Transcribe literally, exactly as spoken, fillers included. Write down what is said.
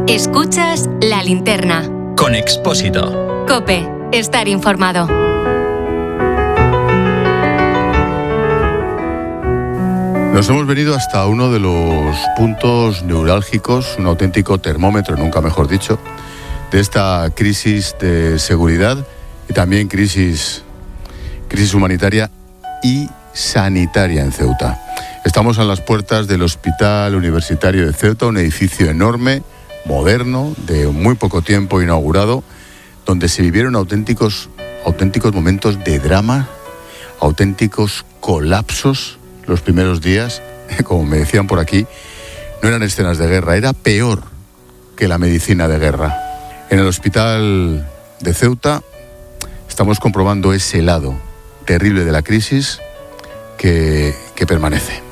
Escuchas La Linterna. Con Expósito. COPE. Estar informado. Nos hemos venido hasta uno de los puntos neurálgicos, un auténtico termómetro, nunca mejor dicho, de esta crisis de seguridad y también crisis, crisis humanitaria y sanitaria en Ceuta. Estamos a las puertas del Hospital Universitario de Ceuta, un edificio enorme, moderno, de muy poco tiempo inaugurado, donde se vivieron auténticos, auténticos momentos de drama, auténticos colapsos los primeros días. Como me decían por aquí, no eran escenas de guerra, era peor que la medicina de guerra. En el Hospital de Ceuta estamos comprobando ese lado terrible de la crisis que, que permanece.